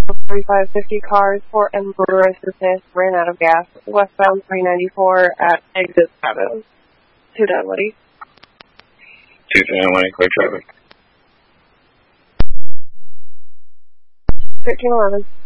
4550 cars, Fort and motorist assist, ran out of gas, westbound 394 at exit 7. 2 Dunwoody. 2 Dunwoody, clear traffic. 1311.